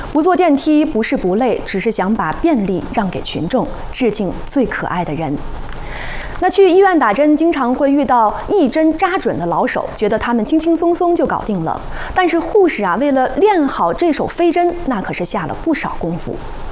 不坐电梯不是不累，只是想把便利让给群众，致敬最可爱的人。那去医院打针，经常会遇到一针扎准的老手，觉得他们轻轻松松就搞定了。但是护士啊，为了练好这手飞针，那可是下了不少功夫。